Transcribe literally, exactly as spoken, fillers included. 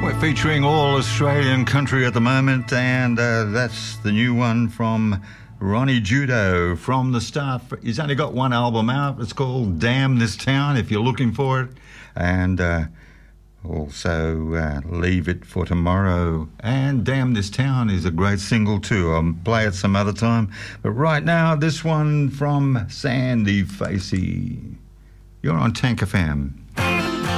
We're featuring all Australian country at the moment, and uh, that's the new one from Ronnie Judo from the start. He's only got one album out. It's called Damn This Town, if you're looking for it. And uh, also uh, Leave It for Tomorrow. And Damn This Town is a great single too. I'll play it some other time. But right now, this one from Sandy Facey. You're on Tank F M.